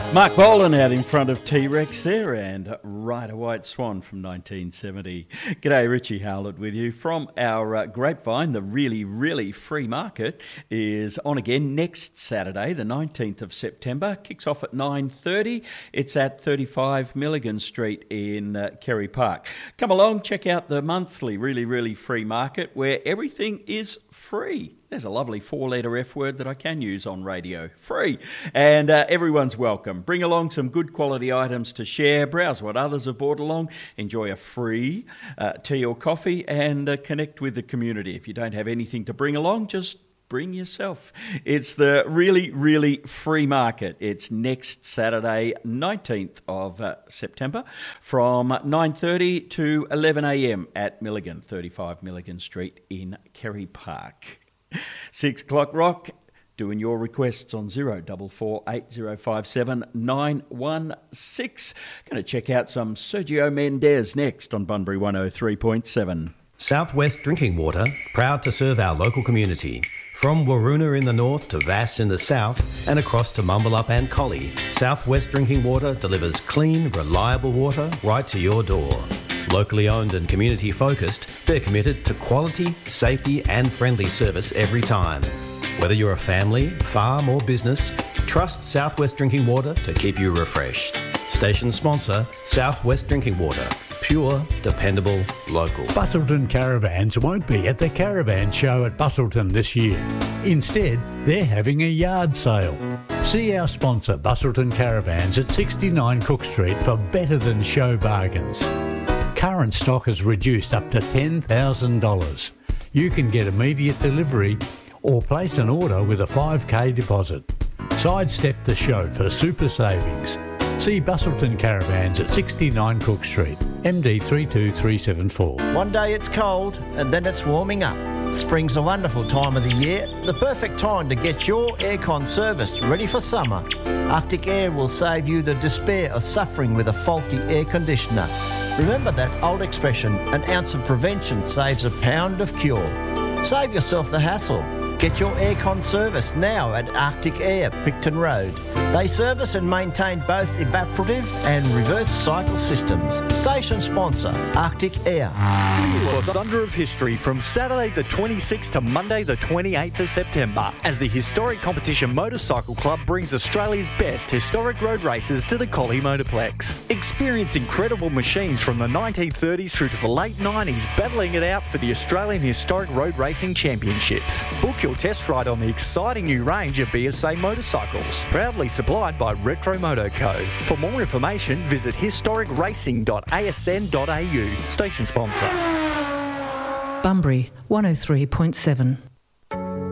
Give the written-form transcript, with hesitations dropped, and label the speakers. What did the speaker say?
Speaker 1: Mark Bolan out in front of T-Rex there, and Ride a White Swan from 1970. G'day, Richie Howlett with you from our Grapevine. The really free market is on again next Saturday, the 19th of September. Kicks off at 9:30. It's at 35 Milligan Street in Kerry Park. Come along, check out the monthly really free market where everything is free. There's a lovely four-letter F word that I can use on radio. Free. And everyone's welcome. Bring along some good quality items to share. Browse what others have brought along. Enjoy a free tea or coffee and connect with the community. If you don't have anything to bring along, just bring yourself. It's the really free market. It's next Saturday, 19th of September from 9:30 to 11 a.m. at Milligan, 35 Milligan Street in Kerry Park. 6 o'clock rock, doing your requests on 0448 057 916. Going to check out some Sergio Mendes next on Bunbury 103.7.
Speaker 2: Southwest Drinking Water, proud to serve our local community. From Waroona in the north to Vass in the south and across to Mumbalup and Collie, Southwest Drinking Water delivers clean, reliable water right to your door. Locally owned and community focused, they're committed to quality, safety and friendly service every time. Whether you're a family, farm or business, trust Southwest Drinking Water to keep you refreshed. Station sponsor, Southwest Drinking Water. Pure, dependable, local.
Speaker 3: Busselton Caravans won't be at the Caravan Show at Busselton this year. Instead, they're having a yard sale. See our sponsor, Busselton Caravans at 69 Cook Street for better than show bargains. Current stock has reduced up to $10,000. You can get immediate delivery or place an order with a 5K deposit. Sidestep the show for super savings. See Busselton Caravans at 69 Cook Street, MD 32374.
Speaker 4: One day it's cold and then it's warming up. Spring's a wonderful time of the year, the perfect time to get your aircon serviced ready for summer. Arctic Air will save you the despair of suffering with a faulty air conditioner. Remember that old expression, an ounce of prevention saves a pound of cure. Save yourself the hassle. Get your aircon serviced now at Arctic Air, Picton Road. They service and maintain both evaporative and reverse cycle systems. Station sponsor, Arctic Air.
Speaker 5: Feel the thunder of history from Saturday the 26th to Monday the 28th of September as the Historic Competition Motorcycle Club brings Australia's best historic road races to the Collie Motorplex. Experience incredible machines from the 1930s through to the late 90s battling it out for the Australian Historic Road Racing Championships. Book your test ride on the exciting new range of BSA motorcycles, proudly supplied by Retro Moto Co. For more information, visit historicracing.asn.au. Station sponsor.
Speaker 6: Bunbury 103.7.